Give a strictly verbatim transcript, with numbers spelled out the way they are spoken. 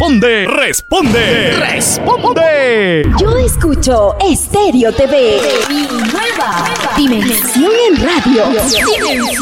responde, responde, responde. Yo escucho Estéreo T V, mi nueva dimensión en radio. Dimensión